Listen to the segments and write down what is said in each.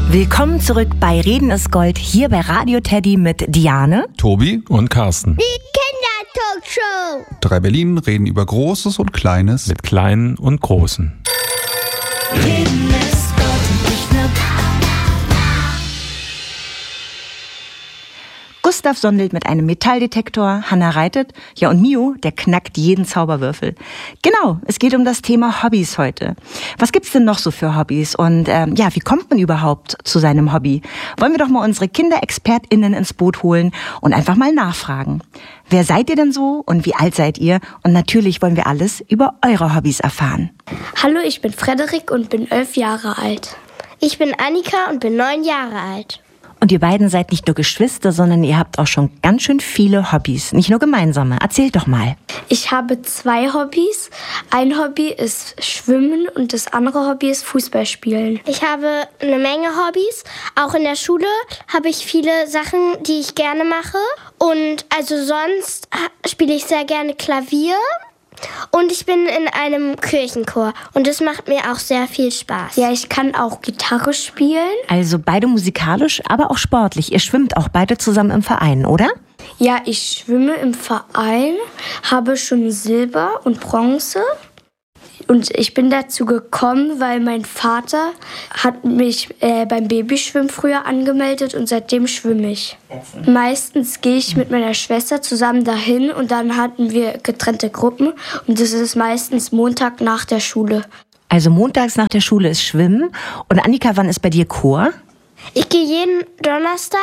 Willkommen zurück bei Reden ist Gold, hier bei Radio Teddy mit Diane, Tobi und Carsten. Die Kindertalkshow. 3 Berlin reden über Großes und Kleines. Mit Kleinen und Großen. Reden ist Gold und nicht nur Gustav sondelt mit einem Metalldetektor, Hanna reitet, ja und Mio, der knackt jeden Zauberwürfel. Genau, es geht um das Thema Hobbys heute. Was gibt's denn noch so für Hobbys und wie kommt man überhaupt zu seinem Hobby? Wollen wir doch mal unsere KinderexpertInnen ins Boot holen und einfach mal nachfragen. Wer seid ihr denn so und wie alt seid ihr? Und natürlich wollen wir alles über eure Hobbys erfahren. Hallo, ich bin Frederik und bin 11 Jahre alt. Ich bin Annika und bin 9 Jahre alt. Und ihr beiden seid nicht nur Geschwister, sondern ihr habt auch schon ganz schön viele Hobbys. Nicht nur gemeinsame. Erzählt doch mal. Ich habe 2 Hobbys. Ein Hobby ist Schwimmen und das andere Hobby ist Fußball spielen. Ich habe eine Menge Hobbys. Auch in der Schule habe ich viele Sachen, die ich gerne mache. Und also sonst spiele ich sehr gerne Klavier. Und ich bin in einem Kirchenchor und das macht mir auch sehr viel Spaß. Ja, ich kann auch Gitarre spielen. Also beide musikalisch, aber auch sportlich. Ihr schwimmt auch beide zusammen im Verein, oder? Ja, ich schwimme im Verein, habe schon Silber und Bronze. Und ich bin dazu gekommen, weil mein Vater hat mich beim Babyschwimmen früher angemeldet und seitdem schwimme ich. Meistens gehe ich mit meiner Schwester zusammen dahin und dann hatten wir getrennte Gruppen und das ist meistens Montag nach der Schule. Also montags nach der Schule ist Schwimmen. Und Annika, wann ist bei dir Chor? Ich gehe jeden Donnerstag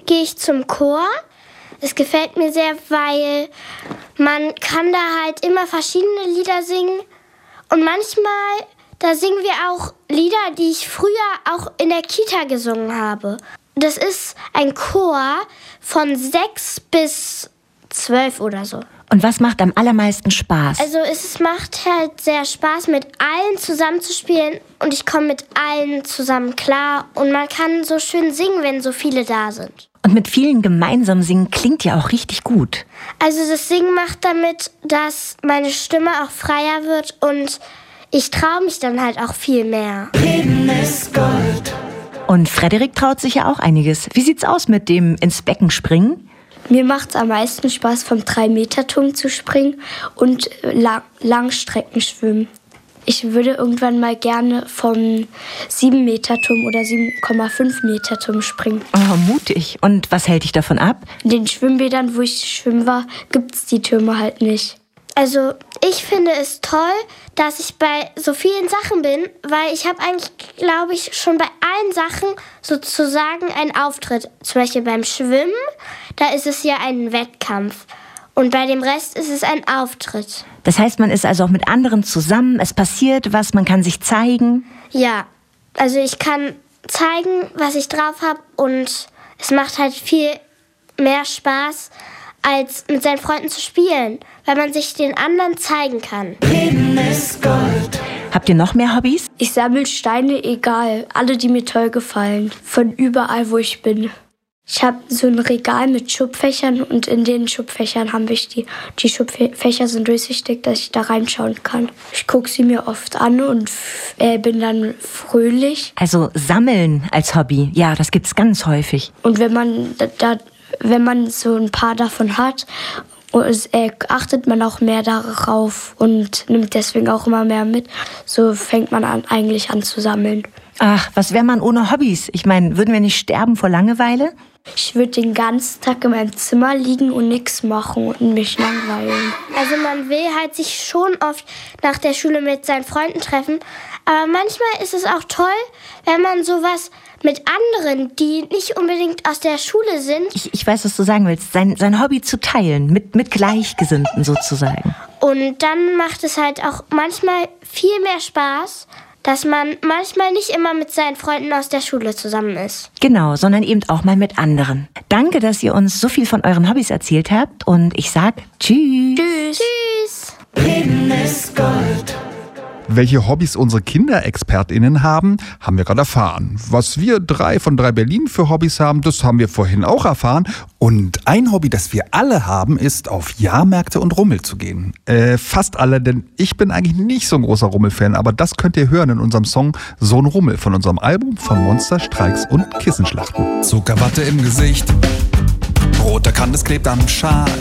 zum Chor. Es gefällt mir sehr, weil man kann da halt immer verschiedene Lieder singen. Und manchmal, da singen wir auch Lieder, die ich früher auch in der Kita gesungen habe. Das ist ein Chor von 6 bis 12 oder so. Und was macht am allermeisten Spaß? Also es macht halt sehr Spaß, mit allen zusammen zu spielen. Und ich komme mit allen zusammen klar. Und man kann so schön singen, wenn so viele da sind. Und mit vielen gemeinsam singen klingt ja auch richtig gut. Also das Singen macht damit, dass meine Stimme auch freier wird und ich traue mich dann halt auch viel mehr. Reden ist Gold. Und Frederik traut sich ja auch einiges. Wie sieht's aus mit dem ins Becken springen? Mir macht es am meisten Spaß, vom 3-Meter-Turm zu springen und Langstreckenschwimmen. Ich würde irgendwann mal gerne vom 7-Meter-Turm oder 7,5-Meter-Turm springen. Oh, mutig. Und was hält dich davon ab? In den Schwimmbädern, wo ich schwimmen war, gibt es die Türme halt nicht. Also ich finde es toll, dass ich bei so vielen Sachen bin, weil ich habe eigentlich, glaube ich, schon bei allen Sachen sozusagen einen Auftritt. Zum Beispiel beim Schwimmen, da ist es ja ein Wettkampf. Und bei dem Rest ist es ein Auftritt. Das heißt, man ist also auch mit anderen zusammen, es passiert was, man kann sich zeigen? Ja, also ich kann zeigen, was ich drauf habe und es macht halt viel mehr Spaß, als mit seinen Freunden zu spielen, weil man sich den anderen zeigen kann. Reden ist Gold. Habt ihr noch mehr Hobbys? Ich sammle Steine, egal, alle, die mir toll gefallen, von überall, wo ich bin. Ich habe so ein Regal mit Schubfächern und in den Schubfächern habe ich die Schubfächer sind durchsichtig, dass ich da reinschauen kann. Ich gucke sie mir oft an und bin dann fröhlich. Also Sammeln als Hobby, ja, das gibt's ganz häufig. Und wenn man so ein paar davon hat, achtet man auch mehr darauf und nimmt deswegen auch immer mehr mit. So fängt man eigentlich an zu sammeln. Ach, was wäre man ohne Hobbys? Ich meine, würden wir nicht sterben vor Langeweile? Ich würde den ganzen Tag in meinem Zimmer liegen und nichts machen und mich langweilen. Also man will halt sich schon oft nach der Schule mit seinen Freunden treffen. Aber manchmal ist es auch toll, wenn man sowas mit anderen, die nicht unbedingt aus der Schule sind. Ich weiß, was du sagen willst. Sein Hobby zu teilen, mit Gleichgesinnten sozusagen. Und dann macht es halt auch manchmal viel mehr Spaß, dass man manchmal nicht immer mit seinen Freunden aus der Schule zusammen ist. Genau, sondern eben auch mal mit anderen. Danke, dass ihr uns so viel von euren Hobbys erzählt habt und ich sag Tschüss. Tschüss. Tschüss. Reden ist Gold. Welche Hobbys unsere KinderexpertInnen haben, haben wir gerade erfahren. Was wir 3 von 3 Berlin für Hobbys haben, das haben wir vorhin auch erfahren. Und ein Hobby, das wir alle haben, ist auf Jahrmärkte und Rummel zu gehen. Fast alle, denn ich bin eigentlich nicht so ein großer Rummel-Fan, aber das könnt ihr hören in unserem Song So ein Rummel von unserem Album von Monster, Streiks und Kissenschlachten. Zuckerwatte im Gesicht, roter Kant, es klebt am Schal.